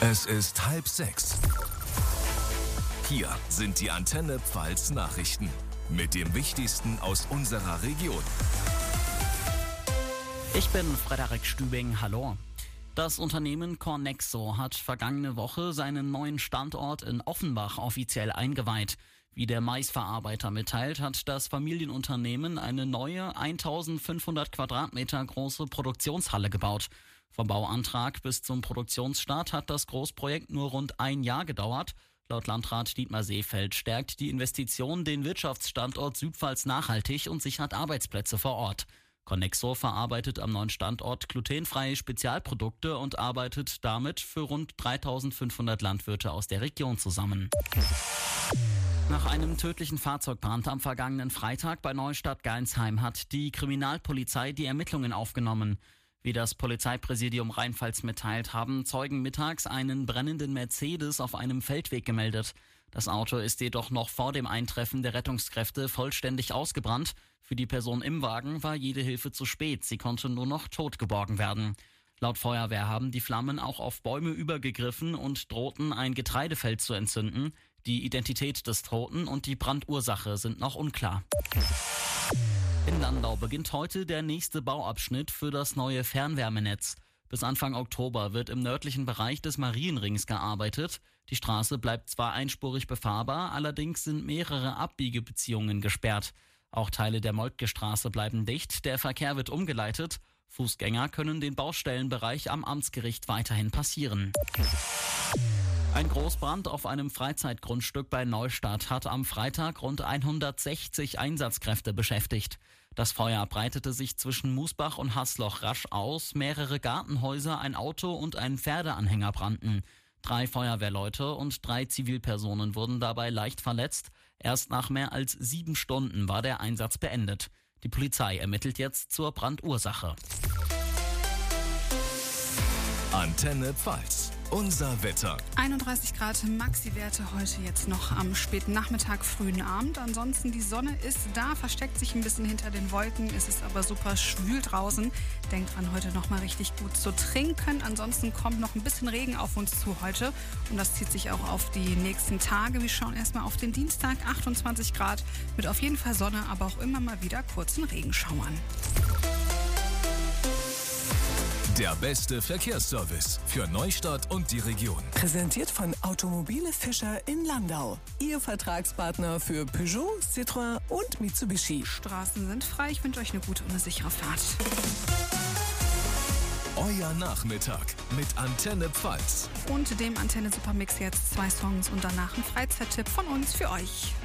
Es ist 5:30. Hier sind die Antenne Pfalz Nachrichten mit dem Wichtigsten aus unserer Region. Ich bin Frederik Stübing, hallo. Das Unternehmen Cornexo hat vergangene Woche seinen neuen Standort in Offenbach offiziell eingeweiht. Wie der Maisverarbeiter mitteilt, hat das Familienunternehmen eine neue 1500 Quadratmeter große Produktionshalle gebaut. Vom Bauantrag bis zum Produktionsstart hat das Großprojekt nur rund ein Jahr gedauert. Laut Landrat Dietmar Seefeld stärkt die Investition den Wirtschaftsstandort Südpfalz nachhaltig und sichert Arbeitsplätze vor Ort. Cornexo verarbeitet am neuen Standort glutenfreie Spezialprodukte und arbeitet damit für rund 3500 Landwirte aus der Region zusammen. Nach einem tödlichen Fahrzeugbrand am vergangenen Freitag bei Neustadt-Geinsheim hat die Kriminalpolizei die Ermittlungen aufgenommen. Wie das Polizeipräsidium Rheinpfalz mitteilt, haben Zeugen mittags einen brennenden Mercedes auf einem Feldweg gemeldet. Das Auto ist jedoch noch vor dem Eintreffen der Rettungskräfte vollständig ausgebrannt. Für die Person im Wagen war jede Hilfe zu spät. Sie konnte nur noch tot geborgen werden. Laut Feuerwehr haben die Flammen auch auf Bäume übergegriffen und drohten ein Getreidefeld zu entzünden. Die Identität des Toten und die Brandursache sind noch unklar. In Landau beginnt heute der nächste Bauabschnitt für das neue Fernwärmenetz. Bis Anfang Oktober wird im nördlichen Bereich des Marienrings gearbeitet. Die Straße bleibt zwar einspurig befahrbar, allerdings sind mehrere Abbiegebeziehungen gesperrt. Auch Teile der Moltke-Straße bleiben dicht, der Verkehr wird umgeleitet. Fußgänger können den Baustellenbereich am Amtsgericht weiterhin passieren. Ein Großbrand auf einem Freizeitgrundstück bei Neustadt hat am Freitag rund 160 Einsatzkräfte beschäftigt. Das Feuer breitete sich zwischen Musbach und Haßloch rasch aus. Mehrere Gartenhäuser, ein Auto und ein Pferdeanhänger brannten. 3 Feuerwehrleute und 3 Zivilpersonen wurden dabei leicht verletzt. Erst nach mehr als 7 Stunden war der Einsatz beendet. Die Polizei ermittelt jetzt zur Brandursache. Antenne Pfalz. Unser Wetter. 31 Grad Maxi-Werte heute jetzt noch am späten Nachmittag, frühen Abend. Ansonsten die Sonne ist da, versteckt sich ein bisschen hinter den Wolken. Es ist aber super schwül draußen. Denkt dran, heute noch mal richtig gut zu trinken. Ansonsten kommt noch ein bisschen Regen auf uns zu heute. Und das zieht sich auch auf die nächsten Tage. Wir schauen erstmal auf den Dienstag, 28 Grad. Mit auf jeden Fall Sonne, aber auch immer mal wieder kurzen Regenschauern. Der beste Verkehrsservice für Neustadt und die Region. Präsentiert von Automobile Fischer in Landau. Ihr Vertragspartner für Peugeot, Citroën und Mitsubishi. Straßen sind frei. Ich wünsche euch eine gute und eine sichere Fahrt. Euer Nachmittag mit Antenne Pfalz. Und dem Antenne Supermix jetzt 2 Songs und danach ein Freizeittipp von uns für euch.